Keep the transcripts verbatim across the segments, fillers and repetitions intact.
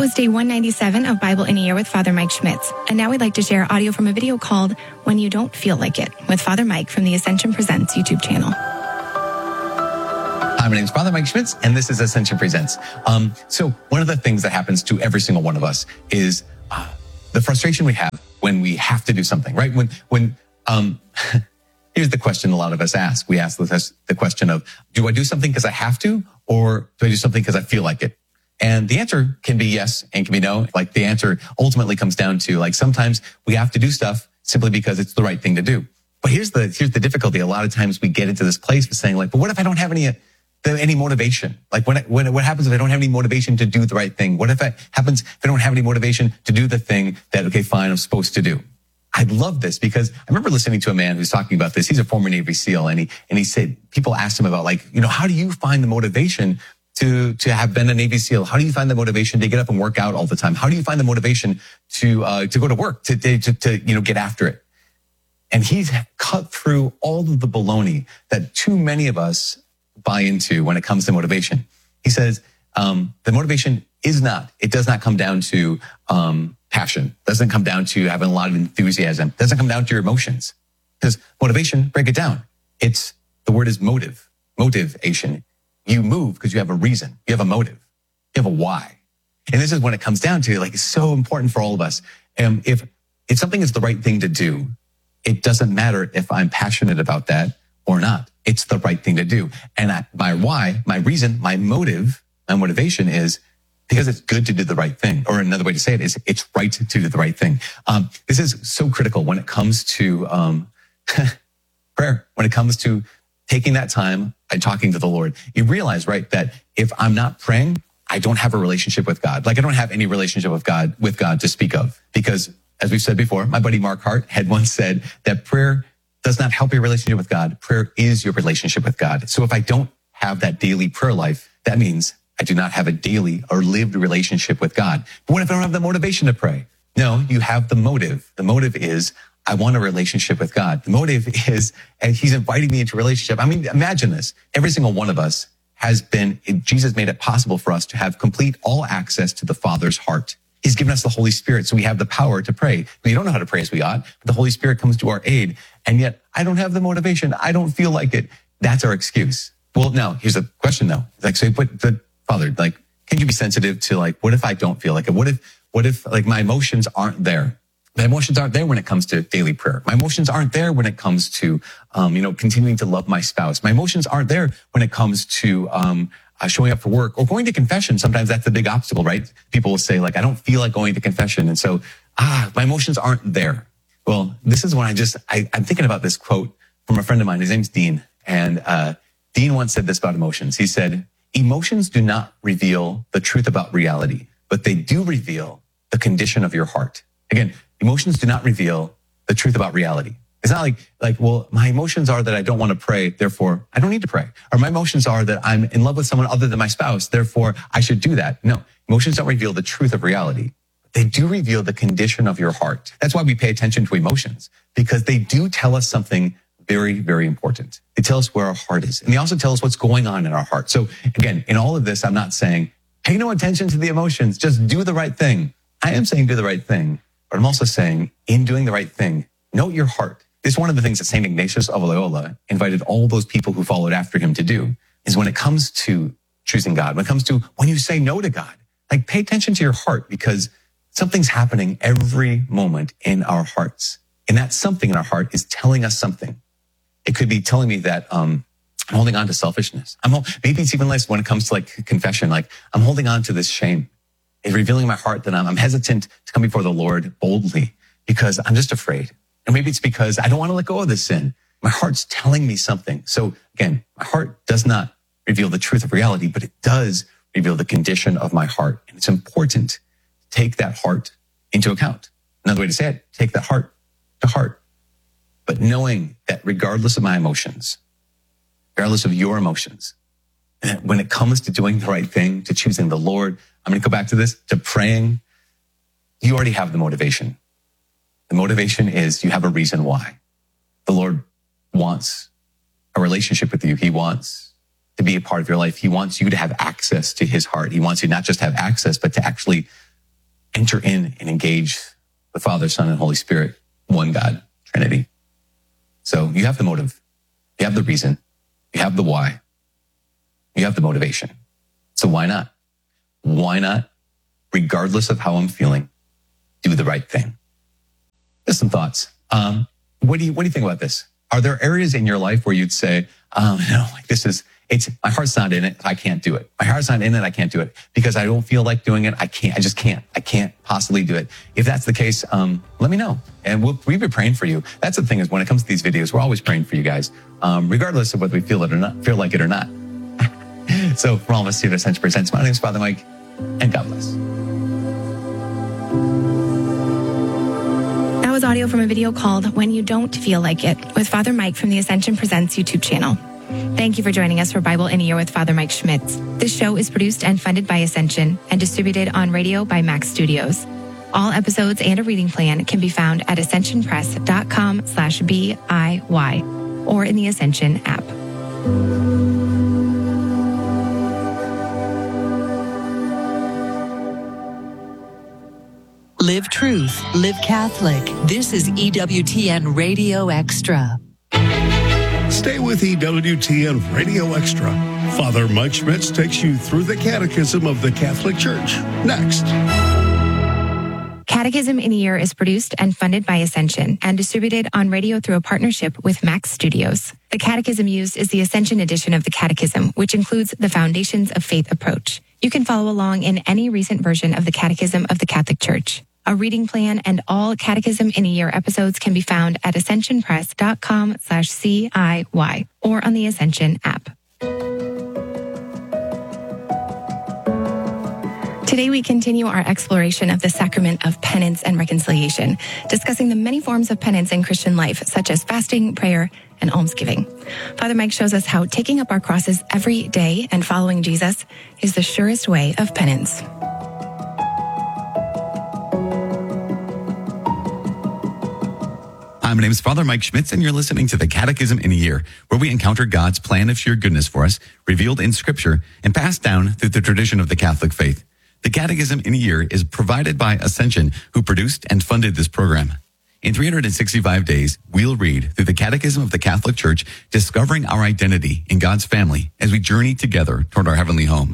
was day one ninety-seven of Bible in a Year with Father Mike Schmitz. And now we'd like to share audio from a video called When You Don't Feel Like It with Father Mike from the Ascension Presents YouTube channel. Hi, my name is Father Mike Schmitz, and this is Ascension Presents. Um, so one of the things that happens to every single one of us is uh, the frustration we have when we have to do something, right? When, when, um, here's the question a lot of us ask. We ask the, the question of, do I do something because I have to, or do I do something because I feel like it? And the answer can be yes and can be no. Like the answer ultimately comes down to like sometimes we have to do stuff simply because it's the right thing to do. But here's the, here's the difficulty. A lot of times we get into this place of saying like, but what if I don't have any, any motivation? Like when, when, what happens if I don't have any motivation to do the right thing? What if it happens if I don't have any motivation to do the thing that, okay, fine, I'm supposed to do? I love this because I remember listening to a man who's talking about this. He's a former Navy SEAL, and he, and he said, people asked him about like, you know, how do you find the motivation to, to have been a Navy SEAL? How do you find the motivation to get up and work out all the time? How do you find the motivation to, uh, to go to work, to, to, to, you know, get after it? And he's cut through all of the baloney that too many of us buy into when it comes to motivation. He says, um, the motivation is not, it does not come down to, um, passion. Doesn't come down to having a lot of enthusiasm. Doesn't come down to your emotions. Because motivation, break it down. It's, the word is motive, motivation. You move because you have a reason. You have a motive. You have a why. And this is when it comes down to, like, it's so important for all of us. Um, if, if something is the right thing to do, it doesn't matter if I'm passionate about that or not. It's the right thing to do. And I, my why, my reason, my motive, my motivation is because it's good to do the right thing. Or another way to say it is it's right to do the right thing. Um, this is so critical when it comes to um, prayer, when it comes to taking that time and talking to the Lord. You realize, right, that if I'm not praying, I don't have a relationship with God. Like I don't have any relationship with God, with God to speak of. Because as we've said before, my buddy Mark Hart had once said that prayer does not help your relationship with God. Prayer is your relationship with God. So if I don't have that daily prayer life, that means I do not have a daily or lived relationship with God. But what if I don't have the motivation to pray? No, you have the motive. The motive is, I want a relationship with God. The motive is, and he's inviting me into a relationship. I mean, imagine this. Every single one of us has been, Jesus made it possible for us to have complete all access to the Father's heart. He's given us the Holy Spirit, so we have the power to pray. We don't know how to pray as we ought, but the Holy Spirit comes to our aid. And yet, I don't have the motivation. I don't feel like it. That's our excuse. Well, now, here's the question, though. Like, so, but, but, Father, like, can you be sensitive to, like, what if I don't feel like it? What if, what if, like, my emotions aren't there? My emotions aren't there when it comes to daily prayer. My emotions aren't there when it comes to, um, you know, continuing to love my spouse. My emotions aren't there when it comes to, um, uh, showing up for work or going to confession. Sometimes that's the big obstacle, right? People will say, like, I don't feel like going to confession. And so, ah, my emotions aren't there. Well, this is when I just, I, I'm thinking about this quote from a friend of mine. His name's Dean. And, uh, Dean once said this about emotions. He said, emotions do not reveal the truth about reality, but they do reveal the condition of your heart. Again, emotions do not reveal the truth about reality. It's not like, like, well, my emotions are that I don't want to pray, therefore I don't need to pray. Or my emotions are that I'm in love with someone other than my spouse, therefore I should do that. No, emotions don't reveal the truth of reality. They do reveal the condition of your heart. That's why we pay attention to emotions, because they do tell us something very, very important. They tell us where our heart is. And they also tell us what's going on in our heart. So again, in all of this, I'm not saying, pay no attention to the emotions, just do the right thing. I am saying do the right thing, but I'm also saying in doing the right thing, note your heart. This is one of the things that Saint Ignatius of Loyola invited all those people who followed after him to do, is when it comes to choosing God, when it comes to when you say no to God, like pay attention to your heart, because something's happening every moment in our hearts. And that something in our heart is telling us something. It could be telling me that um, I'm holding on to selfishness. I'm maybe it's even less when it comes to like confession. Like I'm holding on to this shame. It's revealing in my heart that I'm, I'm hesitant to come before the Lord boldly because I'm just afraid. And maybe it's because I don't want to let go of this sin. My heart's telling me something. So again, my heart does not reveal the truth of reality, but it does reveal the condition of my heart. And it's important to take that heart into account. Another way to say it, take that heart to heart. But knowing that regardless of my emotions, regardless of your emotions, when it comes to doing the right thing, to choosing the Lord, I'm going to go back to this, to praying, you already have the motivation. The motivation is you have a reason why. The Lord wants a relationship with you. He wants to be a part of your life. He wants you to have access to his heart. He wants you not just to have access, but to actually enter in and engage the Father, Son, and Holy Spirit, one God, Trinity. So you have the motive, you have the reason, you have the why, you have the motivation. So why not? Why not, regardless of how I'm feeling, do the right thing? Just some thoughts. Um, what do you, what do you think about this? Are there areas in your life where you'd say, um, no, like this is, it's, my heart's not in it. I can't do it. My heart's not in it. I can't do it because I don't feel like doing it. I can't, I just can't, I can't possibly do it. If that's the case, um, let me know. And we'll, we'll be praying for you. That's the thing is when it comes to these videos, we're always praying for you guys, um, regardless of whether we feel it or not, feel like it or not. So for all of us here at Ascension Presents, my name is Father Mike, and God bless. That was audio from a video called When You Don't Feel Like It with Father Mike from the Ascension Presents YouTube channel. Thank you for joining us for Bible in a Year with Father Mike Schmitz. This show is produced and funded by Ascension and distributed on radio by Max Studios. All episodes and a reading plan can be found at ascensionpress.com slash BIY or in the Ascension app. Live truth, live Catholic. This is E W T N Radio Extra. Stay with E W T N Radio Extra. Father Mike Schmitz takes you through the Catechism of the Catholic Church. Next. Catechism in a Year is produced and funded by Ascension and distributed on radio through a partnership with Max Studios. The catechism used is the Ascension edition of the Catechism, which includes the Foundations of Faith approach. You can follow along in any recent version of the Catechism of the Catholic Church. A reading plan and all Catechism in a Year episodes can be found at ascensionpress.com slash CIY or on the Ascension app. Today we continue our exploration of the sacrament of penance and reconciliation, discussing the many forms of penance in Christian life, such as fasting, prayer, and almsgiving. Father Mike shows us how taking up our crosses every day and following Jesus is the surest way of penance. Hi, my name is Father Mike Schmitz, and you're listening to the Catechism in a Year, where we encounter God's plan of sheer goodness for us, revealed in Scripture, and passed down through the tradition of the Catholic faith. The Catechism in a Year is provided by Ascension, who produced and funded this program. In three hundred sixty-five days, we'll read through the Catechism of the Catholic Church, discovering our identity in God's family as we journey together toward our heavenly home.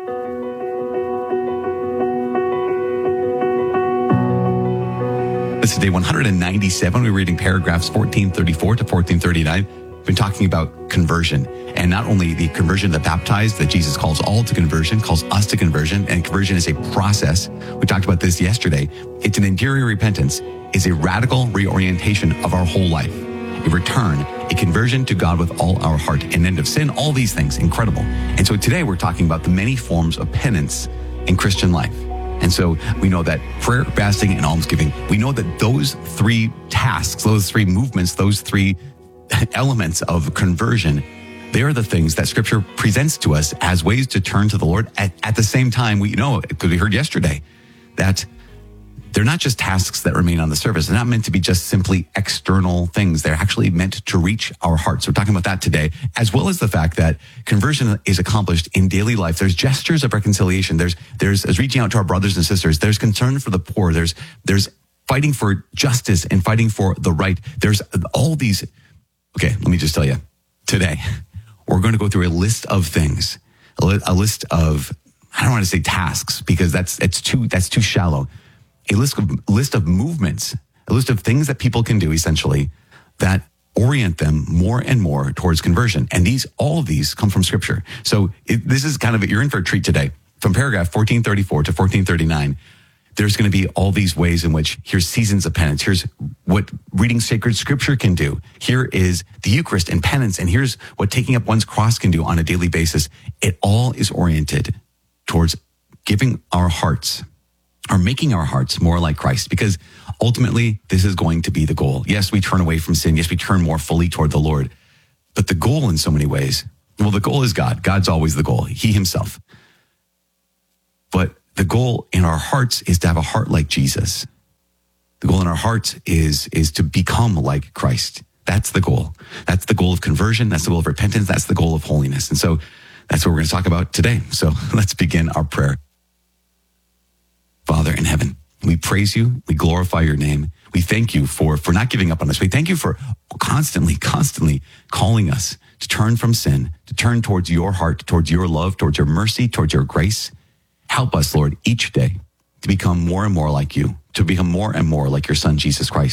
This is day one hundred ninety-seven. We're reading paragraphs fourteen thirty-four to fourteen thirty-nine. We've been talking about conversion, and not only the conversion of the baptized that Jesus calls all to conversion, calls us to conversion, and conversion is a process. We talked about this yesterday. It's an interior repentance. It's a radical reorientation of our whole life. A return, a conversion to God with all our heart, an end of sin, all these things, incredible. And so today we're talking about the many forms of penance in Christian life. And so we know that prayer, fasting, and almsgiving, we know that those three tasks, those three movements, those three elements of conversion, they are the things that Scripture presents to us as ways to turn to the Lord. At, at the same time, we know, because we heard yesterday, that they're not just tasks that remain on the surface. They're not meant to be just simply external things. They're actually meant to reach our hearts. We're talking about that today, as well as the fact that conversion is accomplished in daily life. There's gestures of reconciliation. There's, there's, there's reaching out to our brothers and sisters. There's concern for the poor. There's, there's fighting for justice and fighting for the right. There's all these. Okay, let me just tell you, today, we're going to go through a list of things, a, li- a list of, I don't want to say tasks because that's, it's too, that's too shallow. A list of list of movements, a list of things that people can do essentially that orient them more and more towards conversion. And these, all of these come from Scripture. So it, this is kind of, you're in for a treat today. From paragraph fourteen thirty-four to fourteen thirty-nine, there's going to be all these ways in which here's seasons of penance. Here's what reading sacred Scripture can do. Here is the Eucharist and penance. And here's what taking up one's cross can do on a daily basis. It all is oriented towards giving our hearts, are making our hearts more like Christ, because ultimately this is going to be the goal. Yes, we turn away from sin. Yes, we turn more fully toward the Lord. But the goal in so many ways, well, the goal is God. God's always the goal, He Himself. But the goal in our hearts is to have a heart like Jesus. The goal in our hearts is, is to become like Christ. That's the goal. That's the goal of conversion. That's the goal of repentance. That's the goal of holiness. And so that's what we're going to talk about today. So let's begin our prayer. Father in heaven, We praise you. We glorify your name. We thank you for, for not giving up on us. We thank you for constantly, constantly calling us to turn from sin, to turn towards your heart, towards your love, towards your mercy, towards your grace. Help us, Lord, each day to become more and more like you, to become more and more like your son, Jesus Christ.